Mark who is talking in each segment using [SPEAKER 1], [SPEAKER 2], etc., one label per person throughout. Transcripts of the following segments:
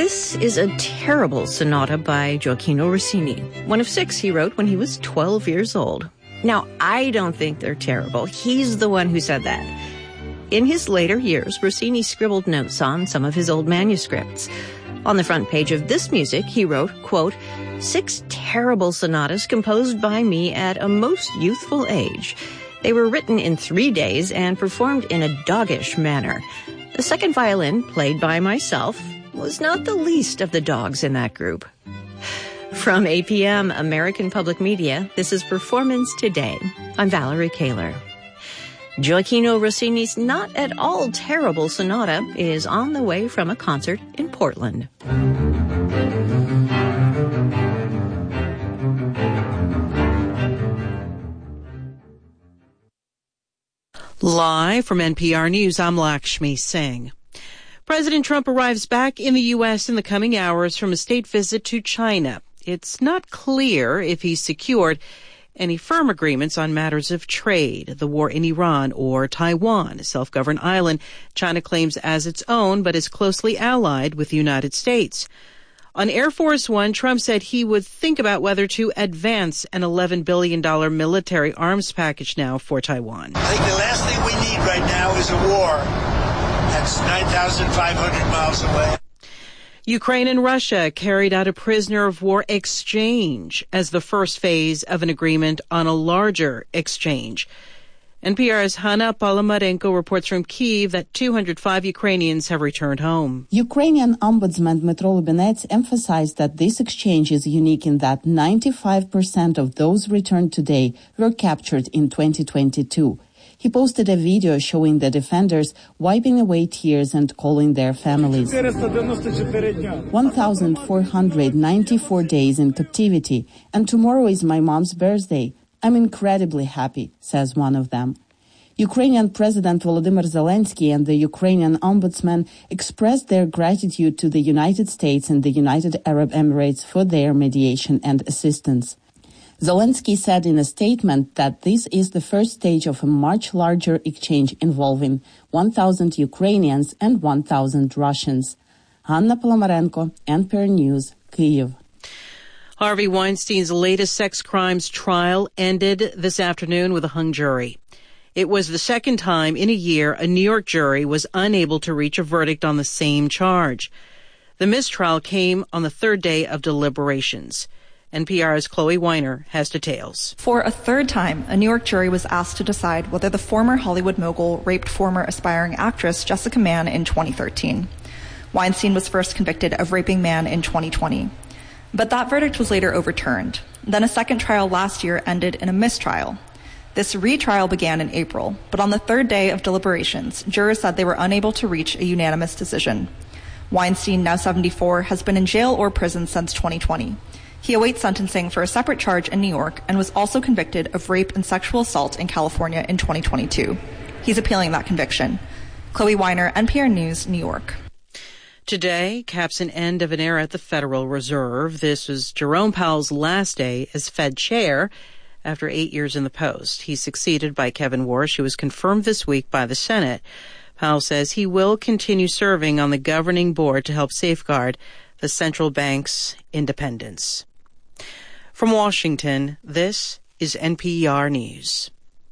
[SPEAKER 1] This is a terrible sonata by Gioacchino Rossini, one of 6 he wrote when he was 12 years old. Now, I don't think they're terrible. He's the one who said that. In his later years, Rossini scribbled notes on some of his old manuscripts. On the front page of this music, he wrote, quote, 6 terrible sonatas composed by me at a most youthful age. They were written in 3 days and performed in a doggish manner. The second violin, played by myself, was not the least of the dogs in that group. From APM, American Public Media, this is Performance Today. I'm Valerie Kaler. Gioacchino Rossini's not at all terrible sonata is on the way from a concert in Portland.
[SPEAKER 2] Live from NPR News, I'm Lakshmi Singh. President Trump arrives back in the U.S. in the coming hours from a state visit to China. It's not clear if he's secured any firm agreements on matters of trade, the war in Iran, or Taiwan, a self-governed island China claims as its own but is closely allied with the United States. On Air Force One, Trump said he would think about whether to advance an $11 billion military arms package now for Taiwan.
[SPEAKER 3] I think the last thing we need right now is a war. That's 9,500 miles away.
[SPEAKER 2] Ukraine and Russia carried out a prisoner of war exchange as the first phase of an agreement on a larger exchange. NPR's Hanna Polomarenko reports from Kyiv that 205 Ukrainians have returned home.
[SPEAKER 4] Ukrainian Ombudsman Dmytro Lubinets emphasized that this exchange is unique in that 95% of those returned today were captured in 2022. He posted a video showing the defenders wiping away tears and calling their families. 1,494 days in captivity, and tomorrow is my mom's birthday. I'm incredibly happy, says one of them. Ukrainian President Volodymyr Zelensky and the Ukrainian Ombudsman expressed their gratitude to the United States and the United Arab Emirates for their mediation and assistance. Zelensky said in a statement that this is the first stage of a much larger exchange involving 1,000 Ukrainians and 1,000 Russians. Hanna Polomarenko, NPR News, Kyiv.
[SPEAKER 2] Harvey Weinstein's latest sex crimes trial ended this afternoon with a hung jury. It was the second time in a year a New York jury was unable to reach a verdict on the same charge. The mistrial came on the third day of deliberations. NPR's Chloe Weiner has details.
[SPEAKER 5] For a third time, a New York jury was asked to decide whether the former Hollywood mogul raped former aspiring actress Jessica Mann in 2013. Weinstein was first convicted of raping Mann in 2020. But that verdict was later overturned. Then a second trial last year ended in a mistrial. This retrial began in April, but on the third day of deliberations, jurors said they were unable to reach a unanimous decision. Weinstein, now 74, has been in jail or prison since 2020. He awaits sentencing for a separate charge in New York and was also convicted of rape and sexual assault in California in 2022. He's appealing that conviction. Chloe Weiner, NPR News, New York.
[SPEAKER 2] Today caps an end of an era at the Federal Reserve. This was Jerome Powell's last day as Fed chair after 8 years in the post. He's succeeded by Kevin Warsh, who was confirmed this week by the Senate. Powell says he will continue serving on the governing board to help safeguard the central bank's independence. From Washington, this is NPR News.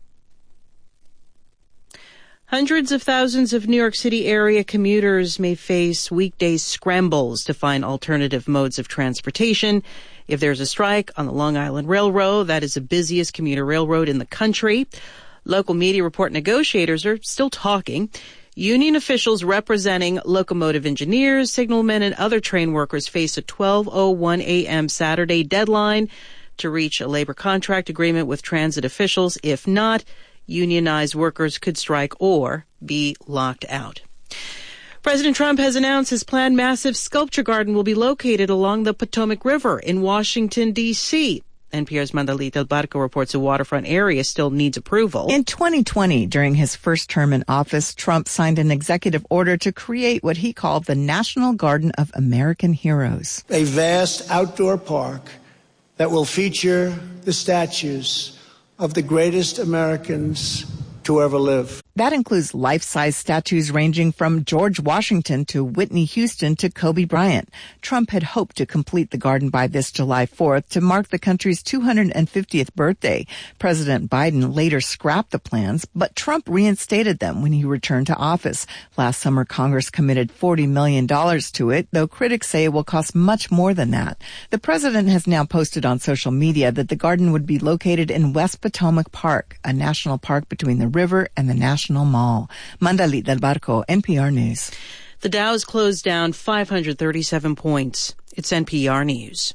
[SPEAKER 2] Hundreds of thousands of New York City area commuters may face weekday scrambles to find alternative modes of transportation if there's a strike on the Long Island Railroad. That is the busiest commuter railroad in the country. Local media report negotiators are still talking. Union officials representing locomotive engineers, signalmen, and other train workers face a 12:01 a.m. Saturday deadline to reach a labor contract agreement with transit officials. If not, unionized workers could strike or be locked out. President Trump has announced his planned massive sculpture garden will be located along the Potomac River in Washington, D.C. NPR's Mandalit Del Barco reports the waterfront area still needs approval.
[SPEAKER 6] In 2020, during his first term in office, Trump signed an executive order to create what he called the National Garden of American Heroes.
[SPEAKER 3] A vast outdoor park that will feature the statues of the greatest Americans to ever live.
[SPEAKER 6] That includes life-size statues ranging from George Washington to Whitney Houston to Kobe Bryant. Trump had hoped to complete the garden by this July 4th to mark the country's 250th birthday. President Biden later scrapped the plans, but Trump reinstated them when he returned to office. Last summer, Congress committed $40 million to it, though critics say it will cost much more than that. The president has now posted on social media that the garden would be located in West Potomac Park, a national park between the river and the National Mall. Mandalit del Barco, NPR News.
[SPEAKER 2] The Dow's closed down 537 points. It's NPR News.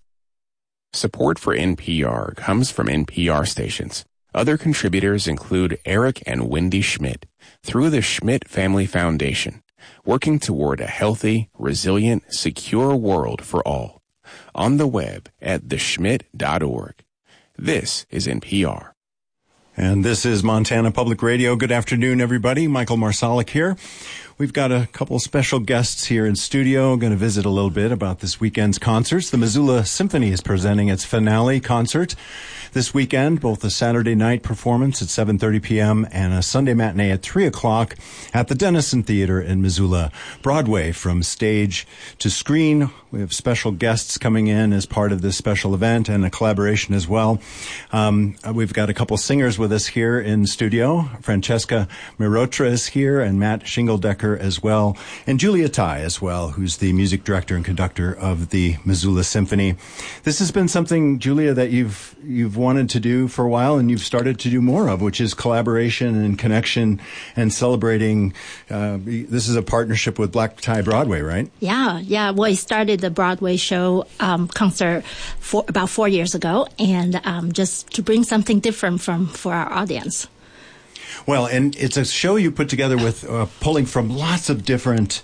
[SPEAKER 7] Support for NPR comes from NPR stations. Other contributors include Eric and Wendy Schmidt through the Schmidt Family Foundation, working toward a healthy, resilient, secure world for all. On the web at theschmidt.org. This is NPR.
[SPEAKER 8] And this is Montana Public Radio. Good afternoon, everybody. Michael Marsalic here. We've got a couple special guests here in studio. I'm going to visit a little bit about this weekend's concerts. The Missoula Symphony is presenting its finale concert this weekend, both a Saturday night performance at 7:30 p.m. and a Sunday matinee at 3 o'clock at the Denison Theater in Missoula. Broadway from stage to screen. We have special guests coming in as part of this special event and a collaboration as well. We've got a couple singers with us here in studio. Francesca Mirotra is here and Matt Shingeldecker as well, and Julia Tai as well, who's the music director and conductor of the Missoula Symphony. This has been something, Julia, that you've wanted to do for a while, and you've started to do more of, which is collaboration and connection and celebrating. This is a partnership with Black Tie Broadway, right?
[SPEAKER 9] Yeah. Well, I started the Broadway show concert about 4 years ago, and just to bring something different for our audience.
[SPEAKER 8] Well, and it's a show you put together with pulling from lots of different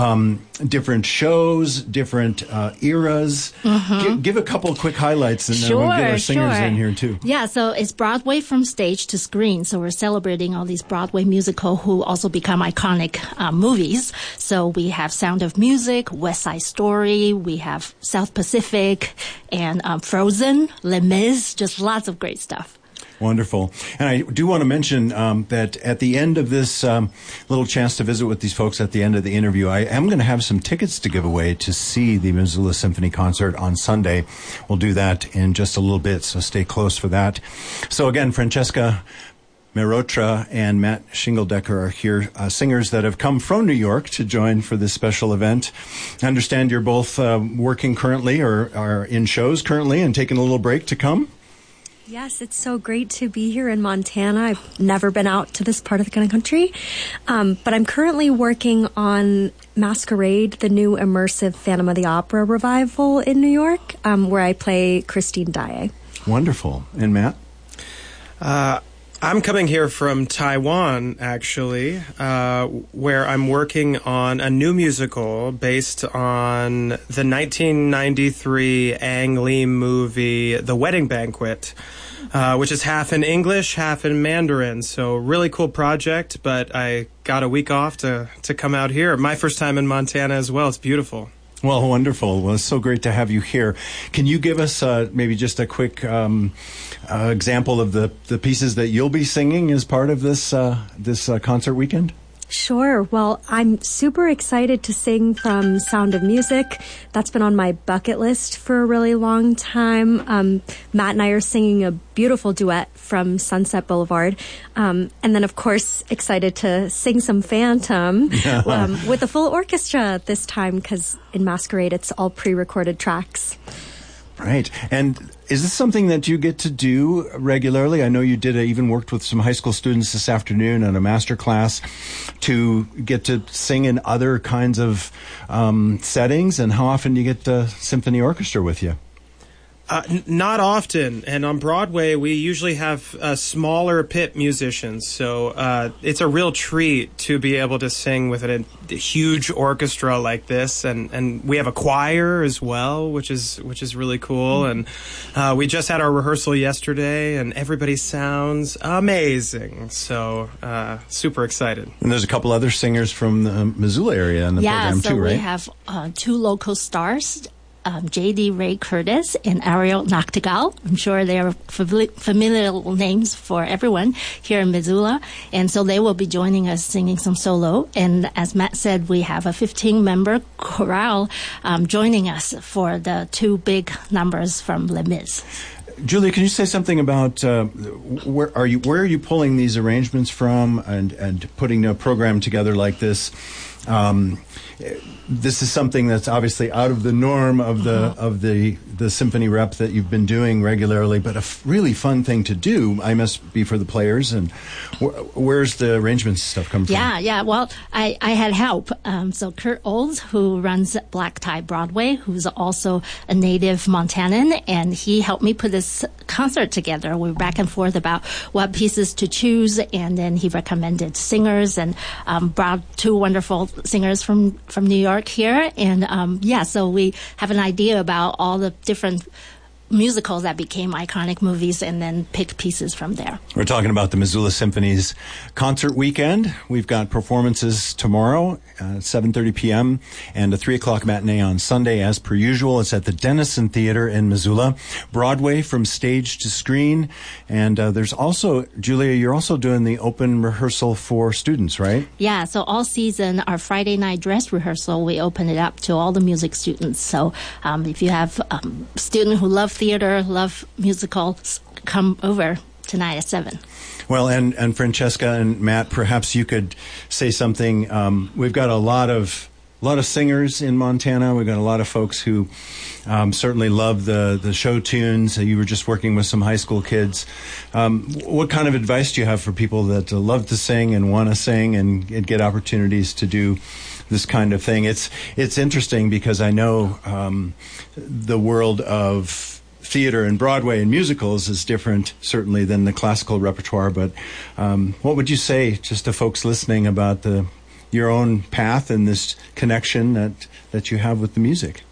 [SPEAKER 8] shows, different eras. Mm-hmm. Give a couple of quick highlights, and then we'll get our singers in here too.
[SPEAKER 9] Yeah, so it's Broadway from stage to screen. So we're celebrating all these Broadway musicals who also become iconic movies. So we have Sound of Music, West Side Story, we have South Pacific, and Frozen, Les Mis, just lots of great stuff.
[SPEAKER 8] Wonderful. And I do want to mention that at the end of this little chance to visit with these folks at the end of the interview, I am going to have some tickets to give away to see the Missoula Symphony concert on Sunday. We'll do that in just a little bit, so stay close for that. So again, Francesca Mirotra and Matt Shingeldecker are here, singers that have come from New York to join for this special event. I understand you're both working currently or are in shows currently and taking a little break to come.
[SPEAKER 10] Yes, it's so great to be here in Montana. I've never been out to this part of the country, but I'm currently working on Masquerade, the new immersive Phantom of the Opera revival in New York, where I play Christine Daae.
[SPEAKER 8] Wonderful. And Matt?
[SPEAKER 11] I'm coming here from Taiwan, actually, where I'm working on a new musical based on the 1993 Ang Lee movie, The Wedding Banquet, which is half in English, half in Mandarin. So really cool project, but I got a week off to come out here. My first time in Montana as well. It's beautiful.
[SPEAKER 8] Well, wonderful. Well, it's so great to have you here. Can you give us maybe just a quick example of the pieces that you'll be singing as part of this concert weekend?
[SPEAKER 10] Sure. Well, I'm super excited to sing from Sound of Music. That's been on my bucket list for a really long time. Matt and I are singing a beautiful duet from Sunset Boulevard. And then, of course, excited to sing some Phantom with a full orchestra this time, because in Masquerade, it's all pre-recorded tracks.
[SPEAKER 8] Right. And is this something that you get to do regularly? I know you even worked with some high school students this afternoon on a master class to get to sing in other kinds of settings. And how often do you get the symphony orchestra with you?
[SPEAKER 11] Not often. And on Broadway, we usually have smaller pit musicians. So it's a real treat to be able to sing with a huge orchestra like this. And we have a choir as well, which is really cool. And we just had our rehearsal yesterday, and everybody sounds amazing. So super excited.
[SPEAKER 8] And there's a couple other singers from the Missoula area in the program too, right?
[SPEAKER 9] Yeah, so we have two local stars. J.D. Ray Curtis and Ariel Nachtigall. I'm sure they are familiar names for everyone here in Missoula. And so they will be joining us singing some solo. And as Matt said, we have a 15-member chorale joining us for the two big numbers from Les Mis.
[SPEAKER 8] Julia, can you say something about where are you pulling these arrangements from and putting a program together like this? This is something that's obviously out of the norm of the symphony rep that you've been doing regularly, but a really fun thing to do. I must be for the players. And where's the arrangements stuff come from?
[SPEAKER 9] Yeah. Well, I had help. So Kurt Olds, who runs Black Tie Broadway, who's also a native Montanan, and he helped me put this concert together. We were back and forth about what pieces to choose, and then he recommended singers and brought two wonderful singers from New York here. And so we have an idea about all the different musicals that became iconic movies and then pick pieces from there.
[SPEAKER 8] We're talking about the Missoula Symphony's concert weekend. We've got performances tomorrow at 7:30 p.m. and a 3 o'clock matinee on Sunday as per usual. It's at the Denison Theater in Missoula. Broadway from stage to screen. And there's also, Julia, you're also doing the open rehearsal for students, right?
[SPEAKER 9] Yeah, so all season, our Friday night dress rehearsal, we open it up to all the music students. So if you have a student who love theater, love musicals, come over tonight at 7.
[SPEAKER 8] Well, and Francesca and Matt, perhaps you could say something. We've got a lot of singers in Montana. We've got a lot of folks who certainly love the show tunes. You were just working with some high school kids. What kind of advice do you have for people that love to sing and want to sing and get opportunities to do this kind of thing? It's interesting because I know the world of theater and Broadway and musicals is different, certainly, than the classical repertoire. But what would you say just to folks listening about your own path and this connection that you have with the music?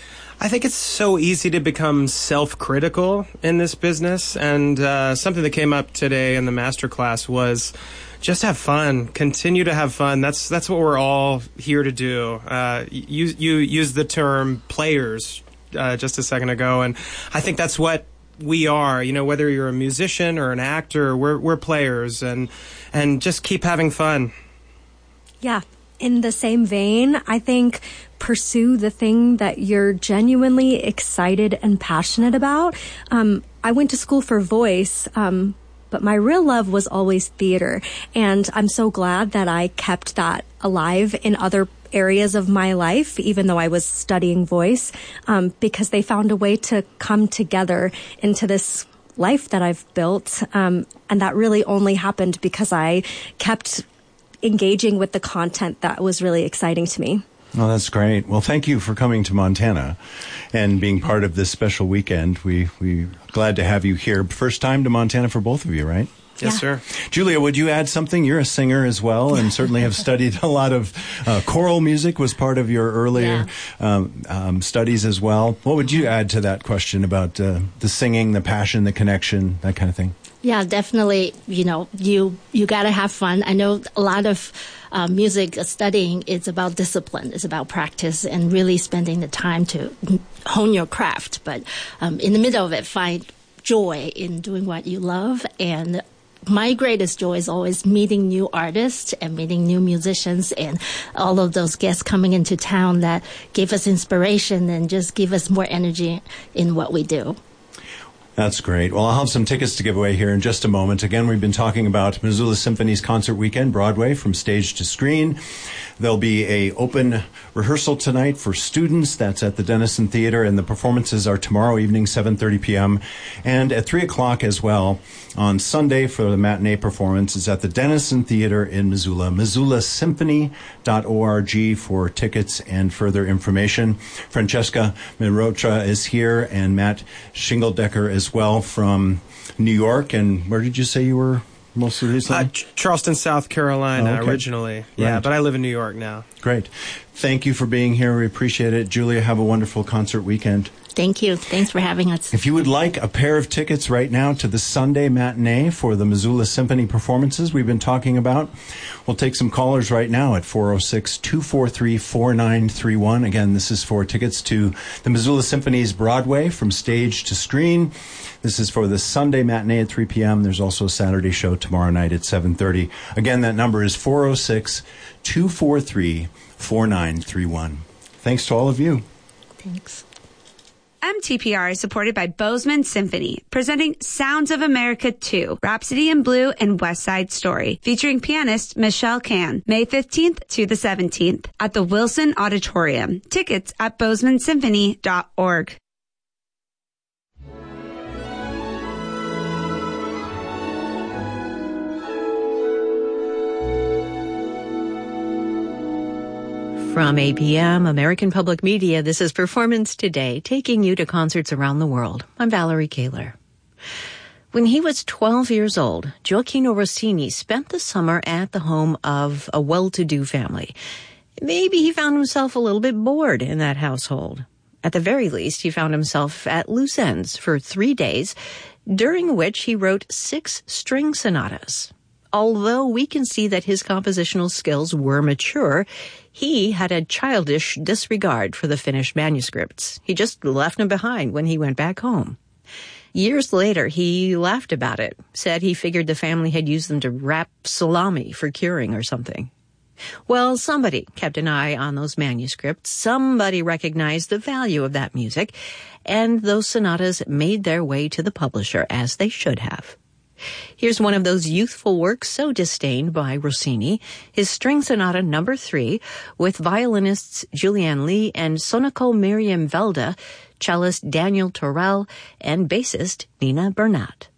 [SPEAKER 11] I think it's so easy to become self-critical in this business, and something that came up today in the masterclass was just have fun. Continue to have fun. That's what we're all here to do. You used the term players just a second ago, and I think that's what we are. You know, whether you're a musician or an actor, we're players, and just keep having fun.
[SPEAKER 10] Yeah. In the same vein, I think pursue the thing that you're genuinely excited and passionate about. I went to school for voice, but my real love was always theater. And I'm so glad that I kept that alive in other areas of my life, even though I was studying voice, because they found a way to come together into this life that I've built. And that really only happened because I kept engaging with the content that was really exciting to me.
[SPEAKER 8] Well, that's great. Well, thank you for coming to Montana and being part of this special weekend. We're glad to have you here. First time to Montana for both of you, right?
[SPEAKER 11] Yes, sir.
[SPEAKER 8] Julia, would you add something? You're a singer as well, and certainly have studied a lot of choral music was part of your earlier studies as well. What would you add to that question about the singing, the passion, the connection, that kind of thing?
[SPEAKER 9] Yeah, definitely. You know, you got to have fun. I know a lot of music studying is about discipline. It's about practice and really spending the time to hone your craft. But in the middle of it, find joy in doing what you love. And my greatest joy is always meeting new artists and meeting new musicians and all of those guests coming into town that give us inspiration and just give us more energy in what we do.
[SPEAKER 8] That's great. Well, I'll have some tickets to give away here in just a moment. Again, we've been talking about Missoula Symphony's Concert Weekend, Broadway, from stage to screen. There'll be a open rehearsal tonight for students. That's at the Denison Theater, and the performances are tomorrow evening, 7:30 p.m., and at 3 o'clock as well on Sunday for the matinee performance. It's at the Denison Theater in Missoula. MissoulaSymphony.org for tickets and further information. Francesca Mirocha is here, and Matt Shingeldecker as well from New York. And where did you say you were most recently?
[SPEAKER 11] Charleston, South Carolina,
[SPEAKER 8] okay.
[SPEAKER 11] originally.
[SPEAKER 8] Right.
[SPEAKER 11] Yeah, but I live in New York now.
[SPEAKER 8] Great. Thank you for being here. We appreciate it. Julia, have a wonderful concert weekend.
[SPEAKER 9] Thank you. Thanks for having us.
[SPEAKER 8] If you would like a pair of tickets right now to the Sunday matinee for the Missoula Symphony performances we've been talking about, we'll take some callers right now at 406-243-4931. Again, this is for tickets to the Missoula Symphony's Broadway from stage to screen. This is for the Sunday matinee at 3 p.m. There's also a Saturday show tomorrow night at 7:30. Again, that number is 406-243-4931. Thanks to all of you.
[SPEAKER 9] Thanks.
[SPEAKER 12] MTPR is supported by Bozeman Symphony, presenting Sounds of America 2, Rhapsody in Blue and West Side Story, featuring pianist Michelle Can, May 15th to the 17th at the Wilson Auditorium. Tickets at bozemansymphony.org.
[SPEAKER 1] From APM, American Public Media, this is Performance Today, taking you to concerts around the world. I'm Valerie Kaler. When he was 12 years old, Gioacchino Rossini spent the summer at the home of a well-to-do family. Maybe he found himself a little bit bored in that household. At the very least, he found himself at loose ends for 3 days, during which he wrote 6 string sonatas. Although we can see that his compositional skills were mature, he had a childish disregard for the finished manuscripts. He just left them behind when he went back home. Years later, he laughed about it, said he figured the family had used them to wrap salami for curing or something. Well, somebody kept an eye on those manuscripts, somebody recognized the value of that music, and those sonatas made their way to the publisher, as they should have. Here's one of those youthful works so disdained by Rossini, his String Sonata No. 3, with violinists Julianne Lee and Sonoko Miriam Velda, cellist Daniel Torell, and bassist Nina Bernat.